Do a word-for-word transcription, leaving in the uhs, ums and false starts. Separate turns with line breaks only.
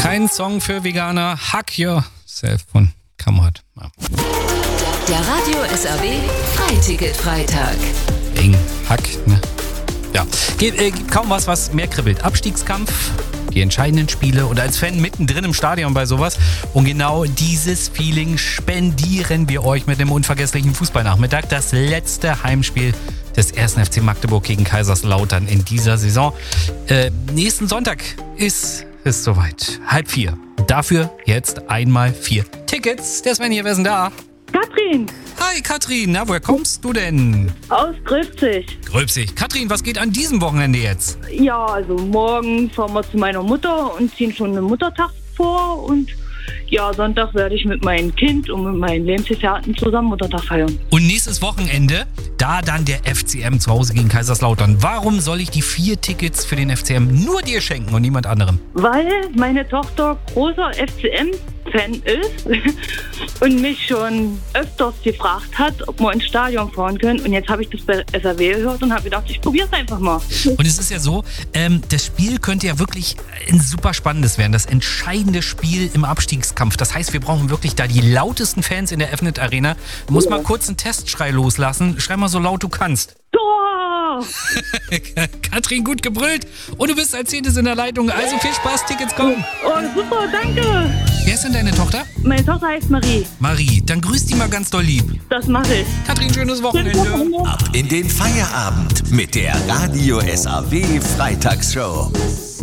kein Song für Veganer. Hack yourself von Kamerad. Ja.
Der Radio S R W Freiticket-Freitag.
Eng, Hack, ne? Ja, gibt, äh, gibt kaum was, was mehr kribbelt. Abstiegskampf, die entscheidenden Spiele und als Fan mittendrin im Stadion bei sowas. Und genau dieses Feeling spendieren wir euch mit dem unvergesslichen Fußballnachmittag. Das letzte Heimspiel des ersten F C Magdeburg gegen Kaiserslautern in dieser Saison. Äh, nächsten Sonntag ist es soweit. Halb vier. Dafür jetzt einmal vier Tickets. Der Sven hier, wer ist denn da?
Katrin.
Hi Katrin, na, woher kommst du denn?
Aus Gröbzig.
Gröbzig. Katrin, was geht an diesem Wochenende jetzt?
Ja, also morgen fahren wir zu meiner Mutter und ziehen schon einen Muttertag vor. Und ja, Sonntag werde ich mit meinem Kind und mit meinen Lebensgefährten zusammen Muttertag feiern.
Und nächstes Wochenende, da dann der F C M zu Hause gegen Kaiserslautern. Warum soll ich die vier Tickets für den F C M nur dir schenken und niemand anderem? Weil
meine Tochter großer F C M-Fan ist und mich schon öfters gefragt hat, ob wir ins Stadion fahren können. Und jetzt habe ich das bei S R W gehört und habe gedacht, ich probiere es einfach mal.
Und es ist ja so, ähm, das Spiel könnte ja wirklich ein super spannendes werden. Das entscheidende Spiel im Abstiegskampf. Das heißt, wir brauchen wirklich da die lautesten Fans in der F N E T Arena. Du musst ja mal kurz einen Testschrei loslassen. Schrei mal so laut du kannst.
Tor!
Katrin, gut gebrüllt. Und du bist als Zehntes in der Leitung. Also viel Spaß, Tickets kommen.
Oh, super, danke.
Wer ist denn deine Tochter?
Meine Tochter heißt Marie.
Marie, dann grüß die mal ganz doll lieb.
Das mache ich.
Katrin, schönes Wochenende.
Ab in den Feierabend mit der Radio S R W Freitagsshow.